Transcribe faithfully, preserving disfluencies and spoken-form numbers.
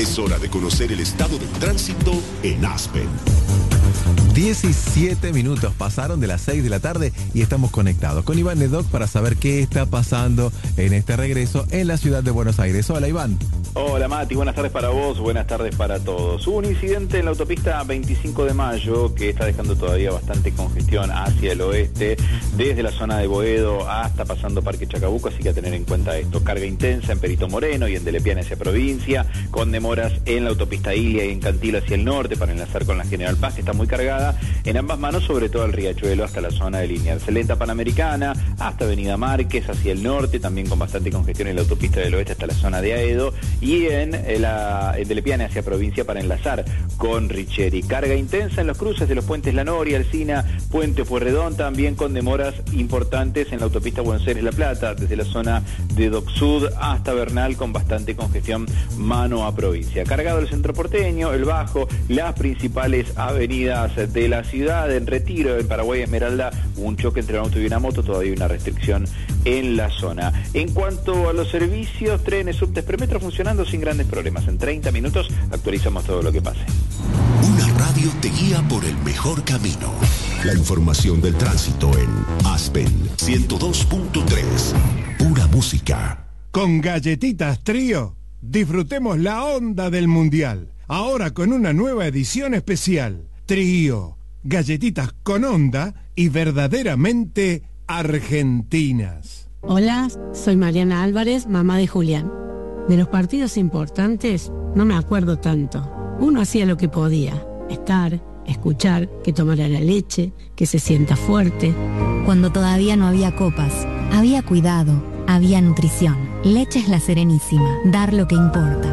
Es hora de conocer el estado del tránsito en Aspen. diecisiete minutos pasaron de las seis de la tarde y estamos conectados con Iván Nedoc para saber qué está pasando en este regreso en la ciudad de Buenos Aires. Hola, Iván. Hola, Mati, buenas tardes para vos, buenas tardes para todos. Hubo un incidente en la autopista veinticinco de mayo que está dejando todavía bastante congestión hacia el oeste, desde la zona de Boedo hasta pasando Parque Chacabuco, así que a tener en cuenta esto. Carga intensa en Perito Moreno y en Delepiane hacia provincia, con demoras en la autopista Ilia y en Cantilo hacia el norte para enlazar con la General Paz, que está muy cargada en ambas manos, sobre todo el Riachuelo hasta la zona de Liniers. Lenta Panamericana hasta Avenida Márquez hacia el norte, también con bastante congestión en la autopista del oeste hasta la zona de Aedo, y en la en Delepiane hacia provincia para enlazar con Richeri. Carga intensa en los cruces de los puentes La Noria, Alsina, Puente Pueyrredón, también con demoras importantes en la autopista Buenos Aires-La Plata, desde la zona de Dock Sud hasta Bernal, con bastante congestión mano a provincia. Cargado el centro porteño, el Bajo, las principales avenidas de la ciudad. En Retiro, en Paraguay Esmeralda, un choque entre un auto y una moto, todavía hay una restricción en la zona. En cuanto a los servicios, trenes, subtes, premetro funcionando sin grandes problemas. En treinta minutos actualizamos todo lo que pase. Una radio te guía por el mejor camino. La información del tránsito en Aspen ciento dos punto tres. Pura música. Con Galletitas Trío, disfrutemos la onda del Mundial. Ahora con una nueva edición especial. Trío, galletitas con onda y verdaderamente argentinas. Hola, soy Mariana Álvarez, mamá de Julián. De los partidos importantes no me acuerdo tanto. Uno hacía lo que podía, estar, escuchar, que tomara la leche, que se sienta fuerte. Cuando todavía no había copas, había cuidado, había nutrición. Leche es La Serenísima, dar lo que importa.